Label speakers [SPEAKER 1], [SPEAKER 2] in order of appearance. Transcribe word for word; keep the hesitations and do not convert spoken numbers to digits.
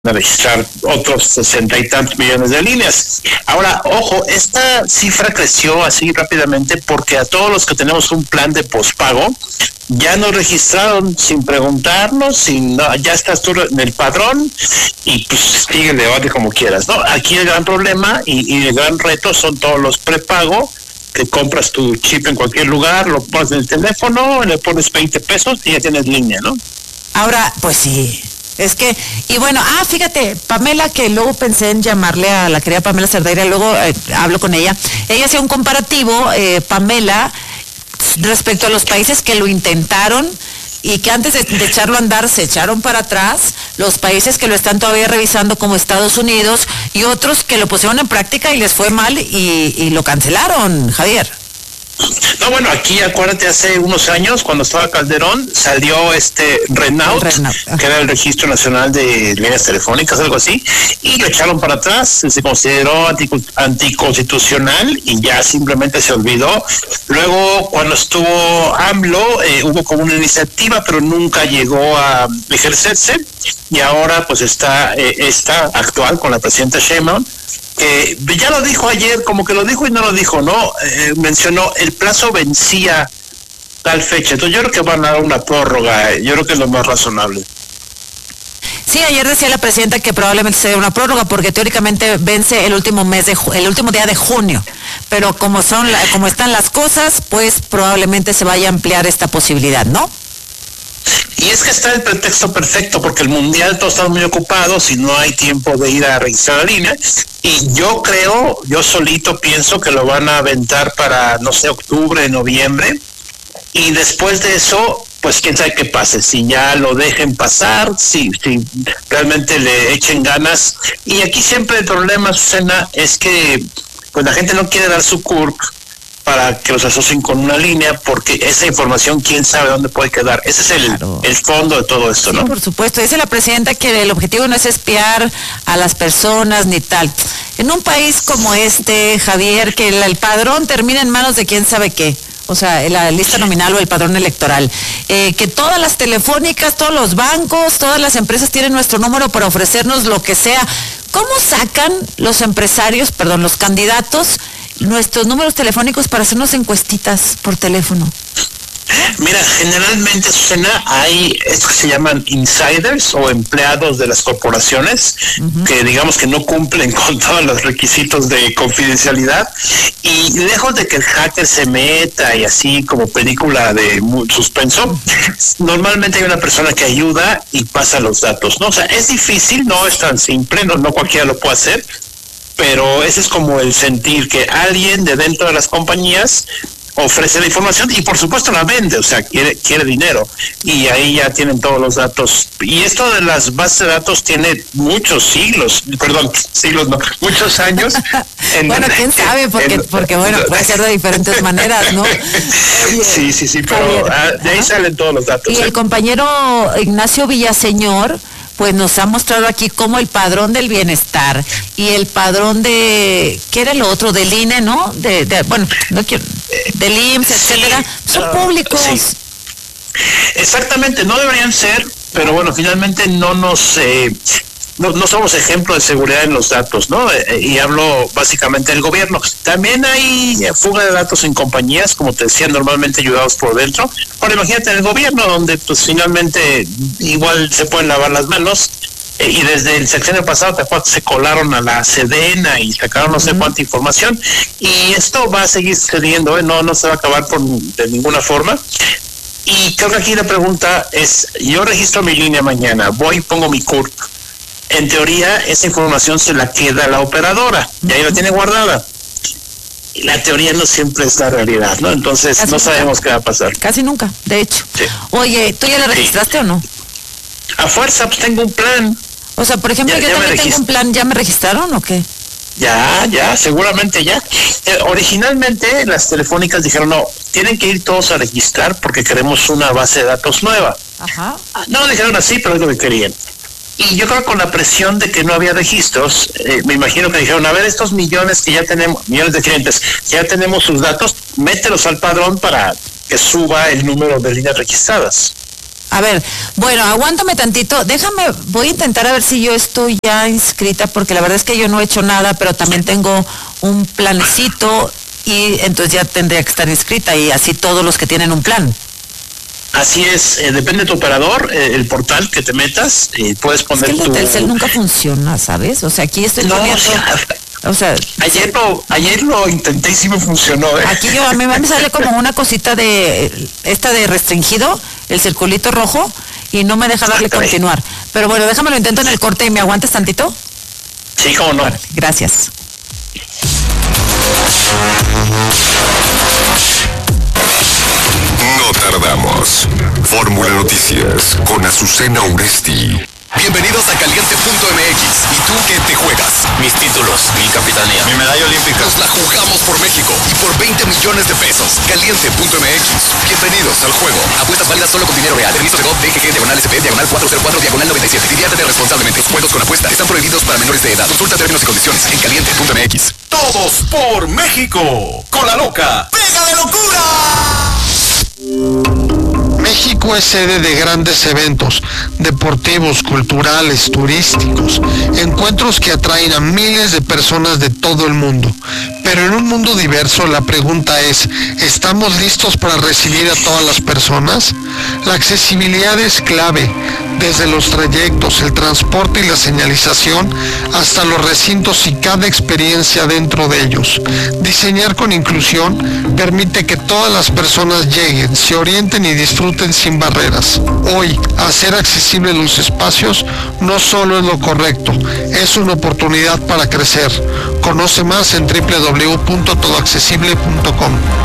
[SPEAKER 1] a registrar otros sesenta y tantos millones de líneas. Ahora, ojo, esta cifra creció así rápidamente porque a todos los que tenemos un plan de pospago ya nos registraron sin preguntarnos, sin no, ya estás tú en el padrón y pues sigue el debate como quieras, ¿no? Aquí el gran problema y, y el gran reto son todos los prepago, que compras tu chip en cualquier lugar, lo pones en el teléfono, le pones veinte pesos y ya tienes línea, ¿no?
[SPEAKER 2] Ahora, pues sí. Es que, y bueno, ah, fíjate, Pamela, que luego pensé en llamarle a la querida Pamela Cerdeira, luego eh, hablo con ella. Ella hacía un comparativo, eh, Pamela, respecto a los países que lo intentaron y que antes de, de echarlo a andar se echaron para atrás, los países que lo están todavía revisando como Estados Unidos y otros que lo pusieron en práctica y les fue mal y, y lo cancelaron, Javier.
[SPEAKER 1] No, bueno, aquí acuérdate, hace unos años, cuando estaba Calderón, salió este Renault, Renault. que era el Registro Nacional de Líneas Telefónicas, algo así, y lo echaron para atrás, se consideró anticonstitucional y ya simplemente se olvidó. Luego, cuando estuvo AMLO, eh, hubo como una iniciativa, pero nunca llegó a ejercerse, y ahora pues está eh, esta actual con la presidenta Sheinbaum, que ya lo dijo ayer, como que lo dijo y no lo dijo, ¿no? Eh, mencionó, el plazo vencía tal fecha, entonces yo creo que van a dar una prórroga, yo creo que es lo más razonable.
[SPEAKER 2] Sí, ayer decía la presidenta que probablemente sea una prórroga porque teóricamente vence el último mes de el último día de junio, pero como son como están las cosas, pues probablemente se vaya a ampliar esta posibilidad, ¿no?
[SPEAKER 1] Y es que está el pretexto perfecto, porque el mundial todos están muy ocupados y no hay tiempo de ir a registrar la línea. Y yo creo, yo solito pienso que lo van a aventar para, no sé, octubre, noviembre. Y después de eso, pues quién sabe qué pase, si ya lo dejen pasar, si, si realmente le echen ganas. Y aquí siempre el problema, Susana, es que pues la gente no quiere dar su C U R P para que los asocien con una línea, porque esa información quién sabe dónde puede quedar. Ese es el, claro. el fondo de todo esto, ¿no?
[SPEAKER 2] Sí, por supuesto. Dice la presidenta que el objetivo no es espiar a las personas ni tal. En un país como este, Javier, que el, el padrón termina en manos de quién sabe qué, o sea, la lista nominal o el padrón electoral, eh, que todas las telefónicas, todos los bancos, todas las empresas tienen nuestro número para ofrecernos lo que sea. ¿Cómo sacan los empresarios, perdón, los candidatos, nuestros números telefónicos para hacernos encuestitas por teléfono?
[SPEAKER 1] Mira, generalmente, Susana, hay esto que se llaman insiders o empleados de las corporaciones, uh-huh. que digamos que no cumplen con todos los requisitos de confidencialidad, y lejos de que el hacker se meta y así como película de suspenso, normalmente hay una persona que ayuda y pasa los datos, ¿no? O sea, es difícil, no es tan simple, no, no cualquiera lo puede hacer, pero ese es como el sentir que alguien de dentro de las compañías ofrece la información y por supuesto la vende, o sea, quiere quiere dinero y ahí ya tienen todos los datos. Y esto de las bases de datos tiene muchos siglos, perdón, siglos no, muchos años.
[SPEAKER 2] En, bueno, quién sabe, porque, en, porque bueno, puede ser de diferentes maneras, ¿no?
[SPEAKER 1] Oye, sí, sí, sí, pero ver, de ahí ajá. salen todos los datos.
[SPEAKER 2] Y ¿eh? El compañero Ignacio Villaseñor pues nos ha mostrado aquí cómo el padrón del bienestar y el padrón de, ¿qué era lo otro? Del I N E, ¿no? De, de bueno, no quiero, del I M S S, etcétera, sí, son uh, públicos. Sí.
[SPEAKER 1] Exactamente, no deberían ser, pero bueno, finalmente no nos... Eh, No, no somos ejemplo de seguridad en los datos, ¿no? Eh, y hablo básicamente del gobierno. También hay fuga de datos en compañías, como te decía, normalmente ayudados por dentro. Ahora imagínate en el gobierno, donde pues finalmente igual se pueden lavar las manos. Eh, y desde el sexenio pasado, ¿te acuerdas? Se colaron a la Sedena y sacaron no sé cuánta información. Y esto va a seguir sucediendo, ¿eh? No, no se va a acabar por, de ninguna forma. Y creo que aquí la pregunta es, yo registro mi línea mañana, voy y pongo mi C U R P. En teoría, esa información se la queda a la operadora, y ahí la tiene guardada. Y la teoría no siempre es la realidad, ¿no? Entonces, Casi no nunca. sabemos qué va a pasar.
[SPEAKER 2] Casi nunca, de hecho. Sí. Oye, ¿tú ya la registraste sí. o no?
[SPEAKER 1] A fuerza, pues tengo un plan.
[SPEAKER 2] O sea, por ejemplo, ya, yo ya también tengo un plan, ¿ya me registraron o qué?
[SPEAKER 1] Ya, ya, seguramente ya. Eh, originalmente, las telefónicas dijeron, no, tienen que ir todos a registrar porque queremos una base de datos nueva. Ajá. No lo dijeron así, pero es lo que querían. Y yo creo que con la presión de que no había registros, eh, me imagino que dijeron, a ver, estos millones que ya tenemos, millones de clientes, ya tenemos sus datos, mételos al padrón para que suba el número de líneas registradas.
[SPEAKER 2] A ver, bueno, aguántame tantito, déjame, voy a intentar a ver si yo estoy ya inscrita, porque la verdad es que yo no he hecho nada, pero también tengo un planecito y entonces ya tendría que estar inscrita y así todos los que tienen un plan.
[SPEAKER 1] Así es, eh, depende de tu operador, eh, el portal que te metas, eh, puedes poner
[SPEAKER 2] es que el
[SPEAKER 1] tu...
[SPEAKER 2] de Telcel nunca funciona, ¿sabes? O sea, aquí estoy
[SPEAKER 1] no,
[SPEAKER 2] poniendo... O sea,
[SPEAKER 1] ayer lo, ayer lo intenté y sí me funcionó, ¿eh?
[SPEAKER 2] Aquí yo, a mí me sale como una cosita de, esta de restringido, el circulito rojo, y no me deja darle continuar. Pero bueno, déjame lo intento en el corte y me aguantas tantito.
[SPEAKER 1] Sí, cómo no.
[SPEAKER 2] Vale, gracias.
[SPEAKER 3] No tardamos. Fórmula Noticias con Azucena Uresti.
[SPEAKER 4] Bienvenidos a Caliente punto M X. ¿Y tú qué te juegas?
[SPEAKER 5] Mis títulos, mi capitanía, mi medalla olímpica.
[SPEAKER 4] Nos la jugamos por México y por veinte millones de pesos. Caliente punto M X. Bienvenidos al juego. Apuestas válidas solo con dinero real. Permiso de G O V, D G G, diagonal S P, diagonal cuatrocientos cuatro, diagonal noventa y siete. Diviértete responsablemente. Los juegos con apuesta están prohibidos para menores de edad. Consulta términos y condiciones en Caliente punto M X.
[SPEAKER 6] Todos por México. Con la loca.
[SPEAKER 4] ¡Pega de locura!
[SPEAKER 7] México es sede de grandes eventos deportivos, culturales, turísticos, encuentros que atraen a miles de personas de todo el mundo. Pero en un mundo diverso, la pregunta es, ¿estamos listos para recibir a todas las personas? La accesibilidad es clave, desde los trayectos, el transporte y la señalización, hasta los recintos y cada experiencia dentro de ellos. Diseñar con inclusión permite que todas las personas lleguen, se orienten y disfruten sin barreras. Hoy, hacer accesibles los espacios no solo es lo correcto, es una oportunidad para crecer. Conoce más en doble u doble u doble u punto todo accesible punto com.